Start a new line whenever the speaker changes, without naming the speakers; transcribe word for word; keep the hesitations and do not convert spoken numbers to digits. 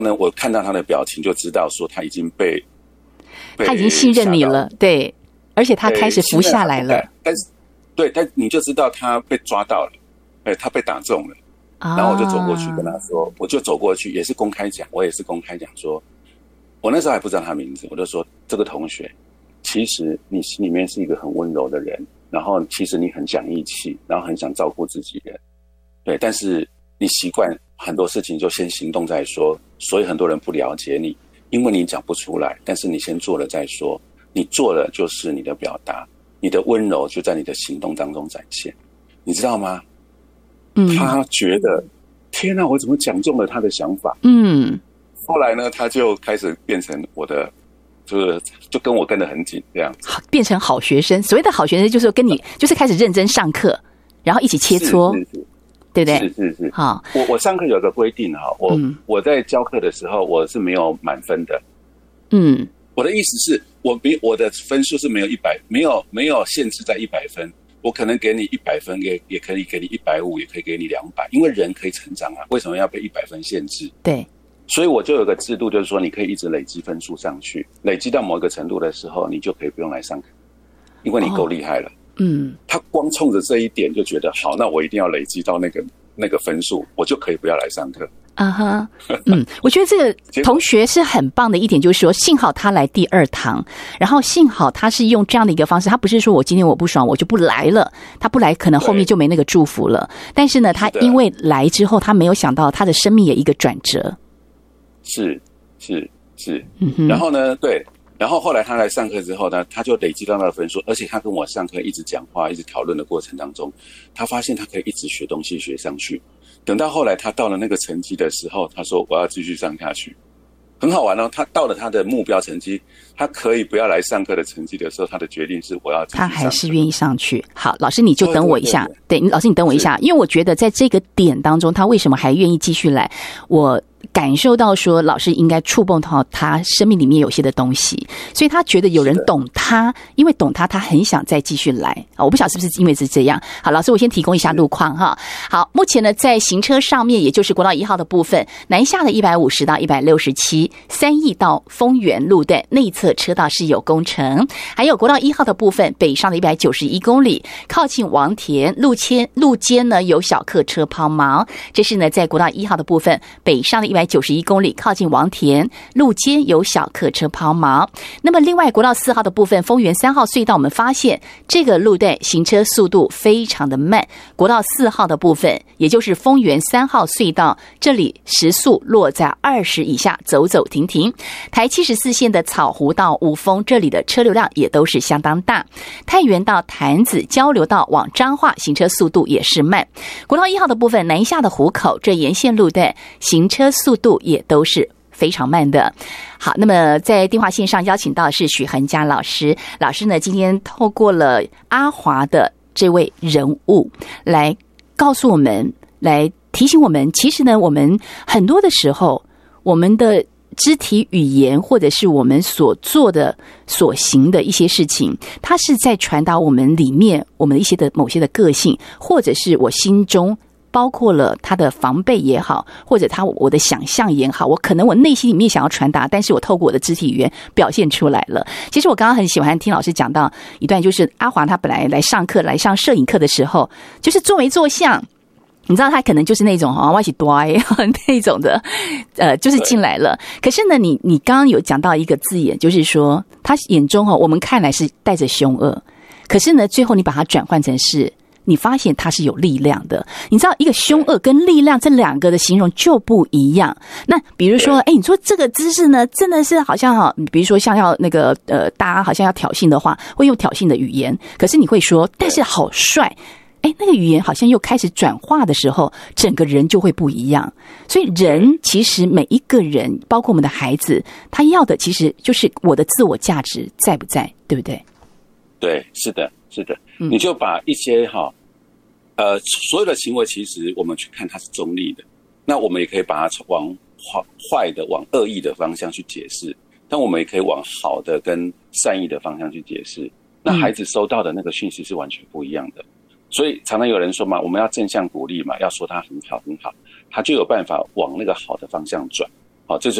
呢，我看到他的表情就知道说他已经被，被
他已经信任你了，对，而且他开始服下来了。
但是，对，但你就知道他被抓到了，哎，他被打中了。然后我就走过去跟他说，啊、我就走过去，也是公开讲，我也是公开讲说，我那时候还不知道他名字，我就说这个同学，其实你心里面是一个很温柔的人，然后其实你很讲义气，然后很想照顾自己人，对，但是你习惯很多事情就先行动再说，所以很多人不了解你，因为你讲不出来，但是你先做了再说，你做了就是你的表达，你的温柔就在你的行动当中展现，你知道吗？嗯，他觉得天哪，我怎么讲中了他的想法？嗯，后来呢，他就开始变成我的，就是就跟我跟得很紧这样子，
变成好学生。所谓的好学生，就是跟你就是开始认真上课，然后一起切磋，
是是是
对不对？
是是是。
好，
我我上课有个规定哈，我、嗯、我在教课的时候我是没有满分的。嗯，我的意思是我比我的分数是没有一百，没有没有限制在一百分。我可能给你一百分，也也可以给你一百五，也可以给你两百，因为人可以成长啊，为什么要被一百分限制？
对，
所以我就有个制度，就是说你可以一直累积分数上去，累积到某一个程度的时候，你就可以不用来上课，因为你够厉害了。哦、嗯，他光冲着这一点就觉得好，那我一定要累积到那个那个分数，我就可以不要来上课。
啊哈，嗯，我觉得这个同学是很棒的一点，就是说，幸好他来第二堂，然后幸好他是用这样的一个方式，他不是说我今天我不爽我就不来了，他不来可能后面就没那个祝福了。但是呢，他因为来之后，他没有想到他的生命也一个转折。
是是是，嗯，然后呢，对，然后后来他来上课之后呢，他就累积到那个分数，而且他跟我上课一直讲话，一直讨论的过程当中，他发现他可以一直学东西学上去。等到后来他到了那个成绩的时候，他说我要继续上下去，很好玩哦。他到了他的目标成绩，他可以不要来上课的成绩的时候，他的决定是我要继续上课，
他还是愿意上去。好，老师你就等我一下，对，对，对，老师你等我一下，因为我觉得在这个点当中，他为什么还愿意继续来，我感受到说老师应该触碰到他生命里面有些的东西，所以他觉得有人懂他，因为懂他，他很想再继续来。我不晓得是不是因为是这样。好，老师我先提供一下路况哈。好，目前呢在行车上面，也就是国道一号的部分，南下的一百五十到一百六十七，三义到丰原路段内侧车道是有工程，还有国道一号的部分，北上的一百九十一公里，靠近王田路间路间呢有小客车抛锚，这是呢在国道一号的部分，北上的一百九十一公里，靠近王田路间有小客车抛锚。那么另外国道四号的部分，丰原三号隧道，我们发现这个路段行车速度非常的慢，国道四号的部分，也就是丰原三号隧道，这里时速落在二十以下，走走停停。台七十四线的草湖到五峰，这里的车流量也都是相当大。太原到潭子交流道往彰化，行车速度也是慢。国道一号的部分，南下的湖口，这沿线路段行车速度也都是非常慢的。好，那么在电话线上邀请到的是许恒嘉老师，老师呢今天透过了阿华的这位人物来告诉我们，来提醒我们，其实呢我们很多的时候，我们的肢体语言或者是我们所做的所行的一些事情，它是在传达我们里面我们一些的某些的个性，或者是我心中包括了他的防备也好，或者他我的想象也好，我可能我内心里面想要传达，但是我透过我的肢体语言表现出来了。其实我刚刚很喜欢听老师讲到一段，就是阿华他本来来上课来上摄影课的时候，就是做没做相，你知道他可能就是那种哈，我是呆那种的，呃，就是进来了。可是呢，你你刚刚有讲到一个字眼，就是说他眼中哈，我们看来是带着凶恶，可是呢，最后你把它转换成是，你发现它是有力量的。你知道一个凶恶跟力量这两个的形容就不一样。那比如说，哎，你说这个姿势呢，真的是好像哈，比如说像要那个呃，大家好像要挑衅的话，会用挑衅的语言，可是你会说，但是好帅。哎，那个语言好像又开始转化的时候，整个人就会不一样。所以人其实每一个人，包括我们的孩子，他要的其实就是我的自我价值在不在，对不对？
对，是的，是的。嗯、你就把一些哈，呃，所有的行为，其实我们去看它是中立的。那我们也可以把它往坏的、往恶意的方向去解释，但我们也可以往好的跟善意的方向去解释。那孩子收到的那个讯息是完全不一样的。所以常常有人说嘛，我们要正向鼓励嘛，要说他很好很好，他就有办法往那个好的方向转。 好，这就是